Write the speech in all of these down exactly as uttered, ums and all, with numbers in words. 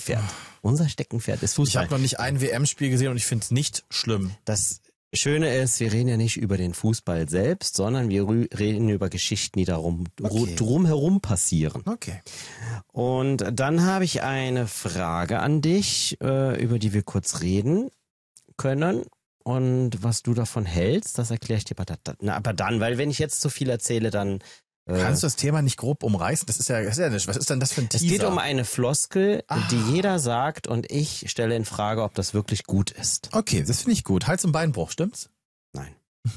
Steckenpferd. Unser Steckenpferd ist Fußball. Ich habe noch nicht ein W M-Spiel gesehen und ich finde es nicht schlimm. Das Schöne ist, wir reden ja nicht über den Fußball selbst, sondern wir reden über Geschichten, die darum Okay. drumherum passieren. Okay. Und dann habe ich eine Frage an dich, äh, über die wir kurz reden können. Und was du davon hältst, das erkläre ich dir aber, na, aber dann, weil wenn ich jetzt zu viel erzähle, dann... Äh, Kannst du das Thema nicht grob umreißen? Das ist ja, das ist ja nicht. Was ist denn das für ein Teaser? Es geht um eine Floskel, Ah. die jeder sagt und ich stelle in Frage, ob das wirklich gut ist. Okay, das finde ich gut. Hals- und Beinbruch, stimmt's? Nein.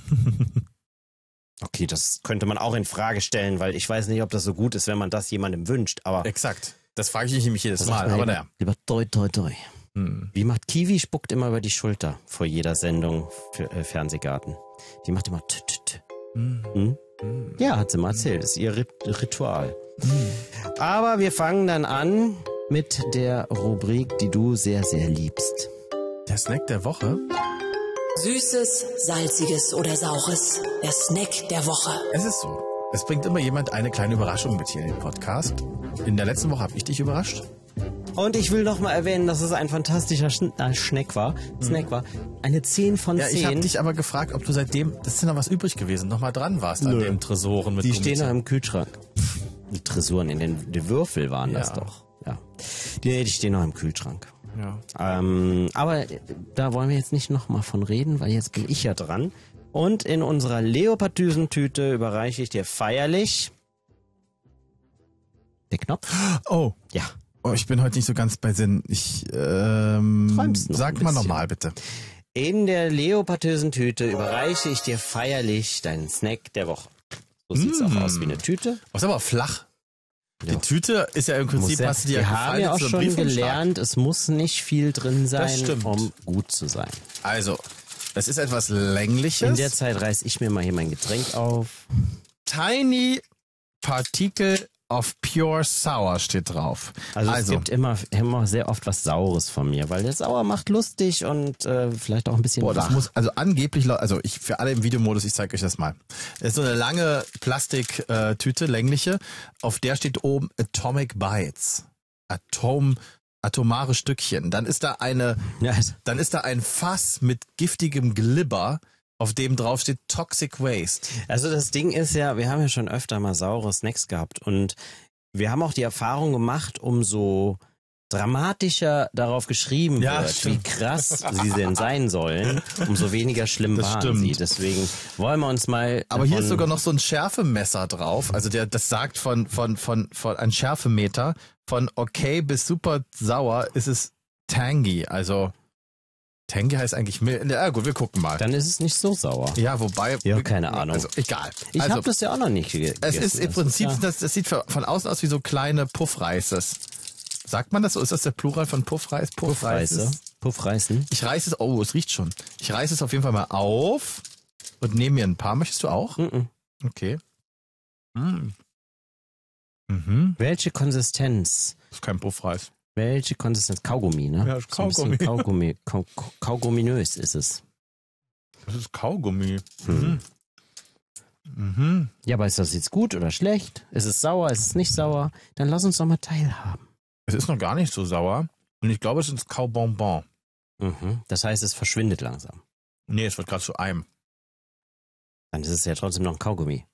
Okay, das könnte man auch in Frage stellen, weil ich weiß nicht, ob das so gut ist, wenn man das jemandem wünscht. Aber Exakt. Das frage ich mich nämlich jedes das Mal. sagt man Aber lieber, naja. lieber toi toi toi. Hm. Wie macht Kiwi, spuckt immer über die Schulter vor jeder Sendung für äh, Fernsehgarten. Die macht immer t -t -t. Hm. Hm? Hm. Ja, hat sie mal erzählt. Das ist ihr Rit Ritual. Hm. Aber wir fangen dann an mit der Rubrik, die du sehr, sehr liebst. Der Snack der Woche. Süßes, salziges oder saures. Der Snack der Woche. Es ist so. Es bringt immer jemand eine kleine Überraschung mit hier in den Podcast. In der letzten Woche habe ich dich überrascht. Und ich will noch mal erwähnen, dass es ein fantastischer Schn äh, Snack war. Snack war. Eine zehn von Ja, ich habe zehn. dich aber gefragt, ob du seitdem, das ist ja noch was übrig gewesen, noch mal dran warst an Nö. den Tresoren mit Die stehen noch Gummizähnen. im Kühlschrank. Die Tresuren, in den die Würfel waren das Ja. doch. Ja. Die, die stehen noch im Kühlschrank. Ja. Ähm, aber da wollen wir jetzt nicht noch mal von reden, weil jetzt bin ich ja dran. Und in unserer Leopard-Düsentüte überreiche ich dir feierlich den Knopf. Oh, Ja. oh, ich bin heute nicht so ganz bei Sinn. Ich, ähm, Träumst noch sag ein mal bisschen. nochmal bitte. In der Leopardösen-Tüte überreiche ich dir feierlich deinen Snack der Woche. So sieht's Mm. auch aus wie eine Tüte. Oh, ist aber flach. Ja. Die Tüte ist ja im Prinzip, Muss ja, hast du dir wir haben ja auch gefaltet, so schon ein Briefumschlag. gelernt, es muss nicht viel drin sein, stimmt. um gut zu sein. Also, es ist etwas längliches. In der Zeit reiß ich mir mal hier mein Getränk auf. Tiny Particle of Pure Sour steht drauf. Also, Also, es gibt immer, immer sehr oft was Saures von mir, weil der Sauer macht lustig und äh, vielleicht auch ein bisschen boah, das wach. muss, also angeblich, lau- also ich, für alle im Videomodus, ich zeige euch das mal. Das ist so eine lange Plastiktüte, längliche, auf der steht oben Atomic Bites. Atom, atomare Stückchen. Dann ist da eine, Ja, also, dann ist da ein Fass mit giftigem Glibber, auf dem drauf steht Toxic Waste. also das Ding ist ja, wir haben ja schon öfter mal saure Snacks gehabt und wir haben auch die Erfahrung gemacht, umso dramatischer darauf geschrieben Ja, wird, stimmt. wie krass sie denn sein sollen, umso weniger schlimm Das waren stimmt. sie. Deswegen wollen wir uns mal Aber hier davon- ist sogar noch so ein Schärfemesser drauf. Also der, das sagt von, von, von, von ein Schärfemeter. Von okay bis super sauer ist es tangy. Also tangy heißt eigentlich mild. Ja gut, wir gucken mal. dann ist es nicht so sauer. Ja, wobei. Ja, keine Ahnung. Also egal. Ich also, habe das ja auch noch nicht ge- gegessen. es ist im Das Prinzip, ja, das, das sieht von außen aus wie so kleine Puffreises. Sagt man das so? Ist das der Plural von Puffreis? Puffreise. Puffreißen. Ich reiße es, oh, es riecht schon. Ich reiße es auf jeden Fall mal auf und nehme mir ein paar. Möchtest du auch? Mhm. Okay. Mm. Mhm. Welche Konsistenz? Das ist kein Puffreis. Welche Konsistenz? Kaugummi, ne? Ja, ist So ein bisschen Kaugummi. Kaugummi. Kau Kauguminös ist es. Das ist Kaugummi. Hm. Mhm. Ja, aber ist das jetzt gut oder schlecht? Ist es sauer? Ist es nicht sauer? Dann lass uns doch mal teilhaben. Es ist noch gar nicht so sauer. Und ich glaube, es ist Kaubonbon. Mhm. Das heißt, es verschwindet langsam. Nee, es wird gerade zu einem. Dann ist es ja trotzdem noch ein Kaugummi.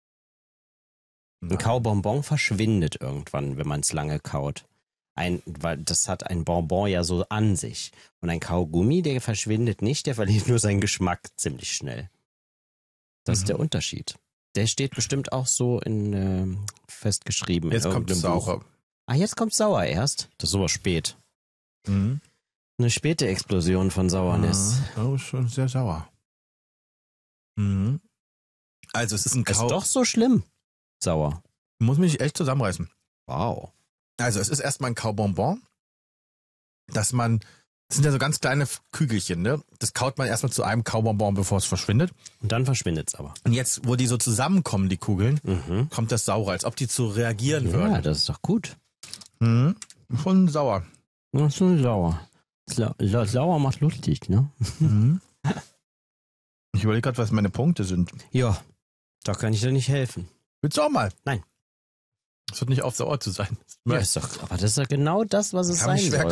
Ein Kaubonbon verschwindet irgendwann, wenn man es lange kaut. Ein, weil das hat ein Bonbon ja so an sich. Und ein Kaugummi, der verschwindet nicht, der verliert nur seinen Geschmack ziemlich schnell. Das Mhm. ist der Unterschied. Der steht bestimmt auch so in ähm, festgeschrieben. Jetzt in kommt es irgendeinem Buch. sauer. Ah, jetzt kommt sauer erst. Das ist sowas spät. Mhm. Eine späte Explosion von Sauernis. Oh, schon sehr sauer. Mhm. Also es ist ein Ist Kau... doch so schlimm. Sauer. Muss mich echt zusammenreißen. Wow. Also es ist erstmal ein Kaubonbon, dass man, das sind ja so ganz kleine Kügelchen, ne? Das kaut man erstmal zu einem Kaubonbon, bevor es verschwindet. Und dann verschwindet es aber. Und jetzt, wo die so zusammenkommen, die Kugeln, Mhm. kommt das Saure, als ob die zu reagieren Ja, würden. das ist doch gut. Mhm. Schon sauer. Das ist schon sauer. Sa sa sauer macht lustig, ne? Mhm. Ich überlege gerade, was meine Punkte sind. Ja, da kann ich dir nicht helfen. Willst du auch mal? Nein. Es wird nicht auf sauer zu sein. Ja, ist doch, aber das ist ja genau das, was es Kann mich sein schwer soll.